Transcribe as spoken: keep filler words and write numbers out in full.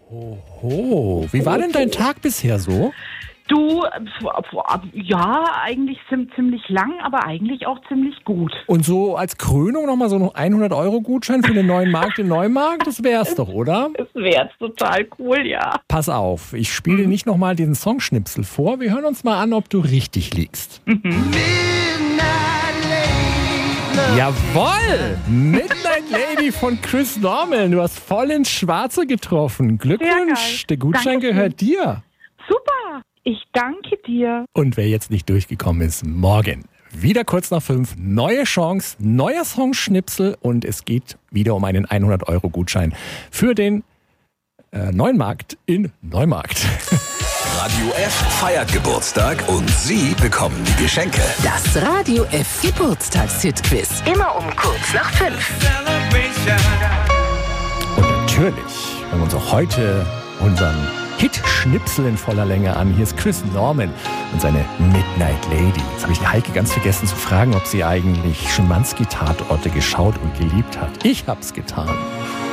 Oho, wie war denn dein Tag bisher so? Du, ja, eigentlich ziemlich lang, aber eigentlich auch ziemlich gut. Und so als Krönung nochmal so einen hundert-Euro-Gutschein für den neuen Markt in Neumarkt, das wär's doch, oder? Das wär's total cool, ja. Pass auf, ich spiele dir nicht nochmal diesen Songschnipsel vor. Wir hören uns mal an, ob du richtig liegst. Mhm. Jawohl! Midnight Lady von Chris Norman. Du hast voll ins Schwarze getroffen. Glückwunsch, der Gutschein Dankeschön. gehört dir. Super, ich danke dir. Und wer jetzt nicht durchgekommen ist, morgen. Wieder kurz nach fünf, neue Chance, neuer Songschnipsel und es geht wieder um einen hundert-Euro-Gutschein für den äh, neuen Markt in Neumarkt. Radio F feiert Geburtstag und Sie bekommen die Geschenke. Das Radio F Geburtstagshit-Quiz. Immer um kurz nach fünf. Und natürlich hören wir uns auch heute unseren Hit-Schnipsel in voller Länge an. Hier ist Chris Norman und seine Midnight Lady. Jetzt habe ich die Heike ganz vergessen zu fragen, ob sie eigentlich Schimanski-Tatorte geschaut und geliebt hat. Ich hab's getan.